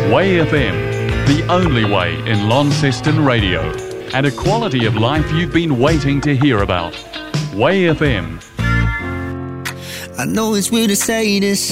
Way FM, the only way in Launceston radio, and a quality of life you've been waiting to hear about. Way FM. I know it's weird to say this,